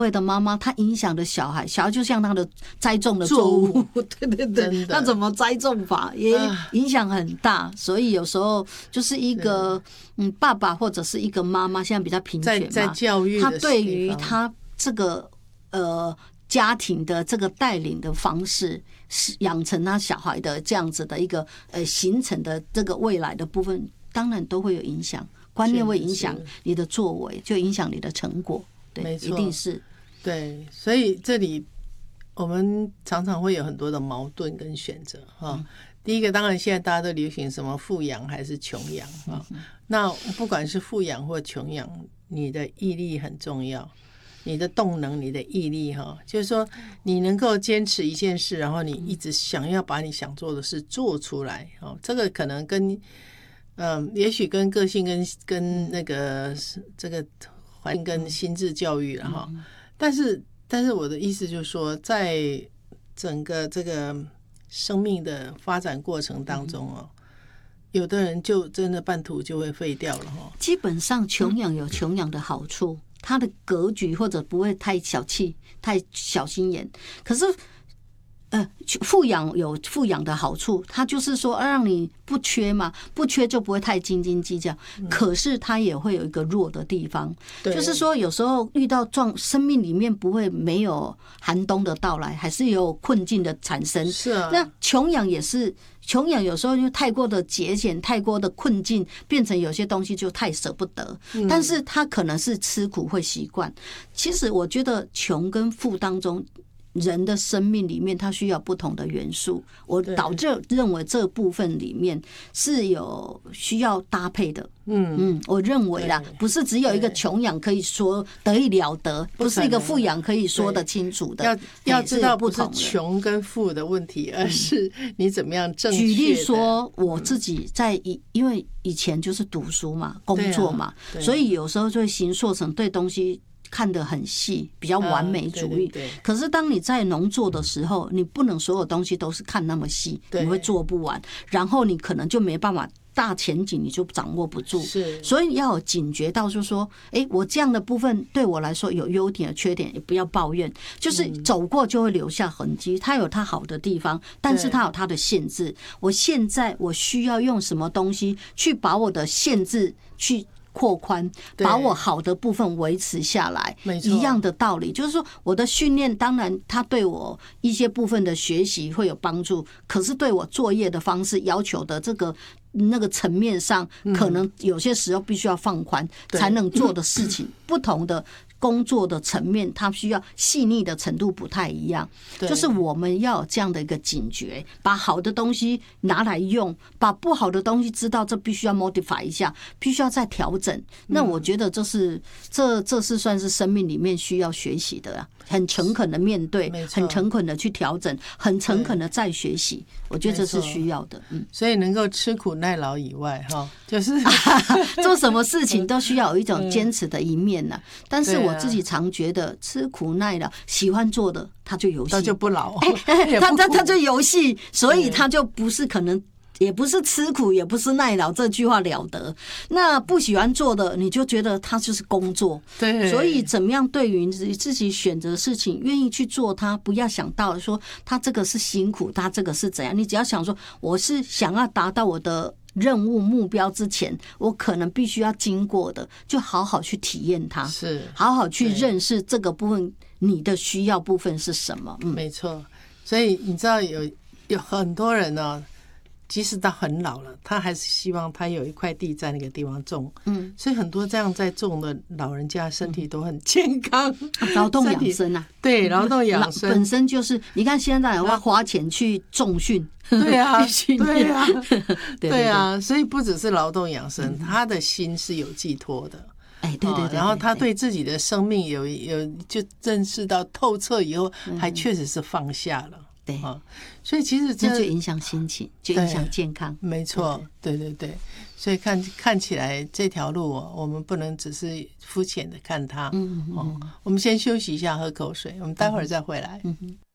谓的妈妈，她影响的小孩就像她的栽种的作物，对对对，她怎么栽种法也影响很大。所以有时候就是一个爸爸或者是一个妈妈，现在比较平权嘛， 在教育的他对于他这个家庭的这个带领的方式，养成他小孩的这样子的一个形成的这个未来的部分，当然都会有影响，观念会影响你的作为，就影响你的成果。对，一定是。对， 所以这里我们常常会有很多的矛盾跟选择哈。第一个，当然现在大家都流行什么富养还是穷养啊？那不管是富养或穷养，你的毅力很重要，你的动能，你的毅力哈，就是说你能够坚持一件事，然后你一直想要把你想做的事做出来哦。这个可能跟也许跟个性跟那个这个环境跟心智教育了哈。但是我的意思就是说，在整个这个生命的发展过程当中哦，有的人就真的半途就会废掉了哈。 基本上穷养有穷养的好处，他的格局或者不会太小气、太小心眼。可是富养有富养的好处，它就是说让你不缺嘛，不缺就不会太斤斤计较。可是它也会有一个弱的地方，就是说有时候遇到生命里面不会没有寒冬的到来，还是有困境的产生。 是啊， 那穷养也是。穷养有时候就太过的节俭，太过的困境，变成有些东西就太舍不得。但是他可能是吃苦会习惯。其实我觉得穷跟富当中，人的生命里面，它需要不同的元素。我导致认为这部分里面是有需要搭配的。我认为啦，不是只有一个穷养可以说得意了得，不是一个富养可以说得清楚的。 要知道不是穷跟富的问题，而是你怎么样正确的。 举例说，我自己因为以前就是读书嘛，工作嘛，所以有时候就会形塑成对东西看得很细，比较完美主义。可是当你在农作的时候，你不能所有东西都是看那么细，你会做不完，然后你可能就没办法。大前景你就掌握不住，所以要有警觉到，就是说，我这样的部分对我来说有优点有缺点，也不要抱怨，就是走过就会留下痕迹。它有它好的地方，但是它有它的限制。现在我需要用什么东西去把我的限制去扩宽，把我好的部分维持下来，一样的道理。就是说，我的训练当然它对我一些部分的学习会有帮助，可是对我作业的方式要求的那个层面上，可能有些时候必须要放宽才能做的事情，不同的工作的层面，它需要细腻的程度不太一样。就是我们要有这样的一个警觉，把好的东西拿来用，把不好的东西知道这必须要 modify 一下，必须要再调整。那我觉得这是算是生命里面需要学习的啊，很诚恳的面对，很诚恳的去调整，很诚恳的再学习。我觉得这是需要的。 所以能够吃苦耐劳以外，就是做什么事情都需要有一种坚持的一面呢。但是我自己常觉得，吃苦耐劳，喜欢做的他就游戏， 他就不老， 他就游戏，所以他就不是可能。也不是吃苦，也不是耐劳，这句话了得。那不喜欢做的，你就觉得它就是工作。 对， 所以怎么样对于自己选择事情，愿意去做它，不要想到说他这个是辛苦，他这个是怎样。你只要想说，我是想要达到我的任务目标之前，我可能必须要经过的，就好好去体验它， 是好好去认识这个部分，你的需要部分是什么。 没错。所以你知道有很多人呢。即使他很老了，他还是希望他有一块地在那个地方种。所以很多这样在种的老人家身体都很健康， 劳动养生啊， 对，劳动养生本身就是你看现在要花钱去重训， 对啊， 对啊， 对啊，所以不只是劳动养生，他的心是有寄托的。 对， 然后他对自己的生命有就认识到透彻以后，还确实是放下了。 对， 所以其实这就影响心情，就影响健康。 没错，对。所以看起来这条路我们不能只是肤浅的看它。我们先休息一下，喝口水，我们待会儿再回来。